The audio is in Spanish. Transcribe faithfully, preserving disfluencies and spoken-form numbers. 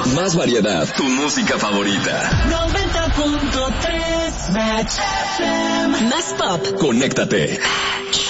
Más variedad, tu música favorita. noventa punto tres Match F M. Más pop. Conéctate. Match.